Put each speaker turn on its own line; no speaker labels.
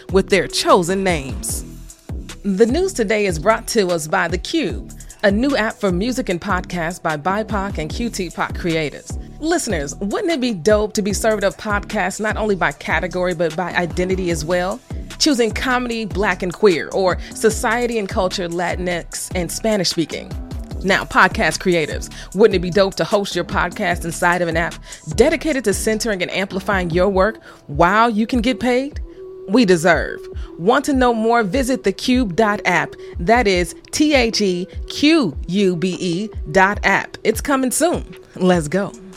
with their chosen names. The news today is brought to us by The Cube, a new app for music and podcasts by BIPOC and QT-POC creators. Listeners, wouldn't it be dope to be served up podcasts not only by category but by identity as well? Choosing comedy, Black and queer, or society and culture, Latinx, and Spanish speaking. Now, podcast creatives, wouldn't it be dope to host your podcast inside of an app dedicated to centering and amplifying your work while you can get paid? We deserve. Want to know more? Visit thecube.app. That is THEQUBE.app. It's coming soon. Let's go.